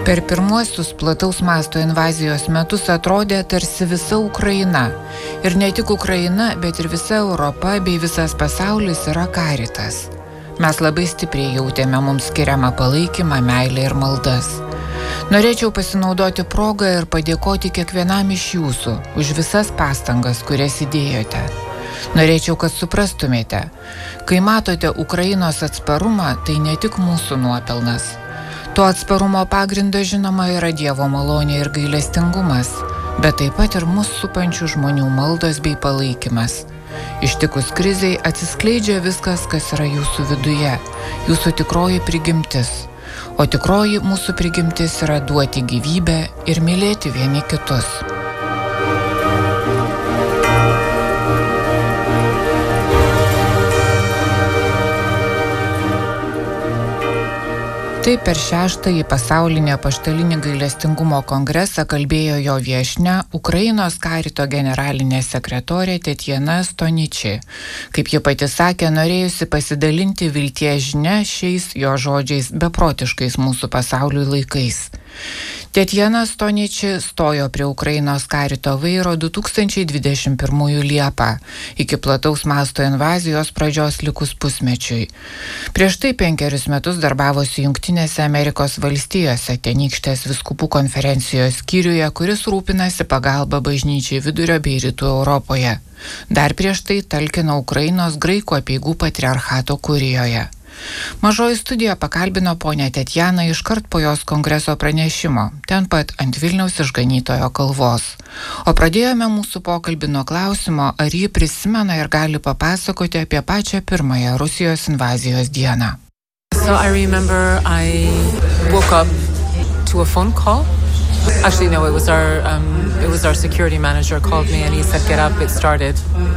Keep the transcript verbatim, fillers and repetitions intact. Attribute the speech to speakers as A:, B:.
A: Per pirmuosius plataus masto invazijos metus atrodė tarsi visa Ukraina. Ir ne tik Ukraina, bet ir visa Europa bei visas pasaulis yra Karitas. Mes labai stipriai jautėme mums skiriamą palaikymą, meilę ir maldas. Norėčiau pasinaudoti progą ir padėkoti kiekvienam iš jūsų už visas pastangas, kurias įdėjote. Norėčiau, kad suprastumėte, kai matote Ukrainos atsparumą, tai ne tik mūsų nuopelnas. To atsparumo pagrindas žinoma yra Dievo malonė ir gailestingumas, bet taip pat ir mus supančių žmonių maldos bei palaikymas. Ištikus krizei atsiskleidžia viskas, kas yra jūsų viduje, jūsų tikroji prigimtis. O tikroji mūsų prigimtis yra duoti gyvybę ir mylėti vieni kitus. Tai per šeštąjį pasaulinį apaštalinį gailestingumo kongresą kalbėjo jo viešnia, Ukrainos Karito generalinė sekretorė Tetjana Stoniči. Kaip ji pati sakė, norėjusi pasidalinti vilties žinia šiais jo žodžiais beprotiškais mūsų pasauliui laikais. Tetjana Stoniči stojo prie Ukrainos Karito vairo du tūkstančiai dvidešimt pirmųjų Liepą, iki plataus masto invazijos pradžios likus pusmečiui. Prieš tai penkerius metus darbavosi Jungtinėse Amerikos valstijose, Tenykštės vyskupų konferencijos skyriuje, kuris rūpinasi pagalba bažnyčiai Vidurio bei Rytų Europoje. Dar prieš tai talkino Ukrainos graikų apeigų patriarchato kurijoje. Mažoji studija pakalbino ponę Tetjaną iškart po jos kongreso pranešimo, ten pat ant Vilniaus Išganytojo kalvos. O pradėjome mūsų pokalbį nuo klausimo, ar ji prisimena ir gali papasakoti apie pačią pirmąją Rusijos invazijos dieną.
B: So I remember I woke up to a phone call. Actually, no, it was our um, it was our security manager called me and he said, "Get up, it started."